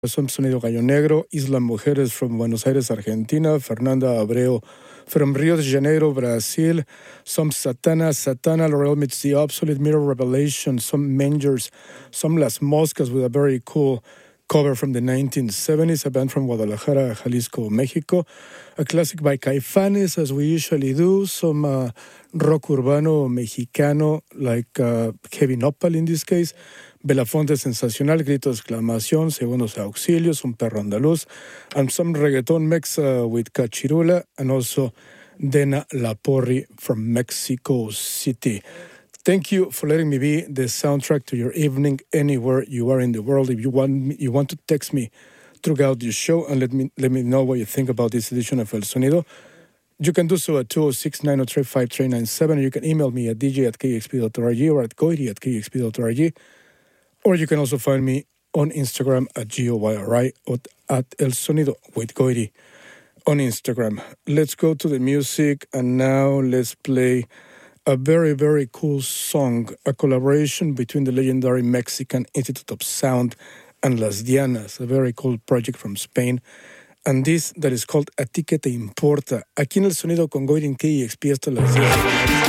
Som Sonido Gallo Negro, Isla Mujeres from Buenos Aires, Argentina, Fernanda Abreu from Rio de Janeiro, Brazil, some Satana, Laurel meets the Obsolete, Mirror Revelation, some Mangers, some Las Moscas with a very cool cover from the 1970s, a band from Guadalajara, Jalisco, Mexico, a classic by Caifanes, as we usually do, some rock urbano mexicano, like Heavy Nopal in this case, Belafonte Sensacional, Grito de Exclamación, Segundos Auxilios, Un Perro Andaluz, and some reggaeton mix with Cachirula, and also Dena La Porri from Mexico City. Thank you for letting me be the soundtrack to your evening anywhere you are in the world. If you want to text me throughout the show and let me know what you think about this edition of El Sonido, you can do so at 206-903-5397, or you can email me at dj@kexp.org or at goiri@kexp.org. Or you can also find me on Instagram at GOYRI or at El Sonido with Goiri on Instagram. Let's go to the music, and now let's play a very, very cool song, a collaboration between the legendary Mexican Institute of Sound and Las Dianas, a very cool project from Spain. And this that is called A Ti Que Te Importa. Aquí en El Sonido con Goiri en KEXP hasta las 10.